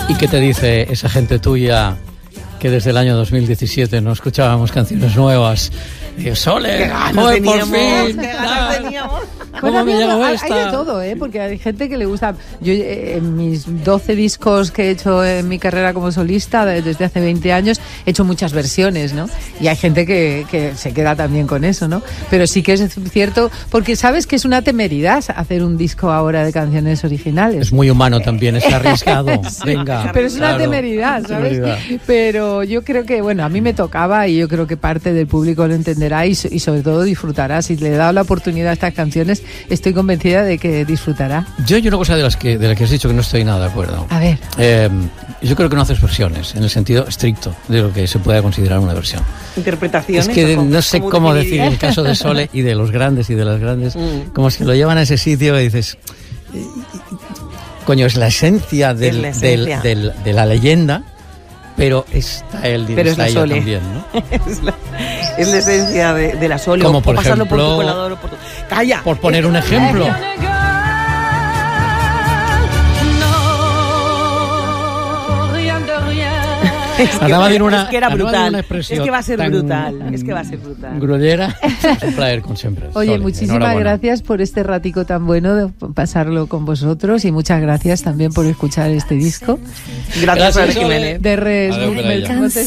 ¿Y qué te dice esa gente tuya que desde el año 2017 no escuchábamos canciones nuevas? Sole, joder, por fin. ¿Cómo me llegó esta? Hay de todo, porque hay gente que le gusta. Yo en mis 12 discos que he hecho en mi carrera como solista desde hace 20 años he hecho muchas versiones, ¿no? Y hay gente que se queda también con eso, ¿no? Pero sí que es cierto, porque sabes que es una temeridad hacer un disco ahora de canciones originales. Es muy humano también, es arriesgado. Venga. Pero es una temeridad, ¿sabes? Pero yo creo que, bueno, a mí me tocaba y yo creo que parte del público lo entenderá y sobre todo disfrutará. Si le he dado la oportunidad a estas canciones, estoy convencida de que disfrutará. Yo hay una cosa de la que has dicho que no estoy nada de acuerdo. A ver. Yo creo que no haces versiones en el sentido estricto de lo que se puede considerar una versión. ¿Interpretaciones? Es que no sé cómo decir el caso de Sole y de los grandes y de las grandes, como si lo llevan a ese sitio y dices, coño, es la esencia de la leyenda, pero está él, pero está es la ella Sole también, ¿no? es la esencia de la Sole. Como por pasarlo ejemplo, por tu colador o por tu... ¡Calla! Por poner un ejemplo. Es que era brutal. Es que va a ser brutal. Es que va a ser brutal. Grullera. Un placer con siempre. Oye, Sole, muchísimas gracias por este ratico tan bueno de pasarlo con vosotros y muchas gracias también por escuchar este disco. Gracias Jiménez. De res.